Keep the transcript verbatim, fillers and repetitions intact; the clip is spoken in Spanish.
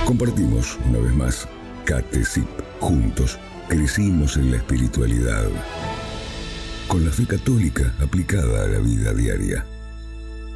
Compartimos una vez más Catesip. Juntos crecimos en la espiritualidad, con la fe católica aplicada a la vida diaria.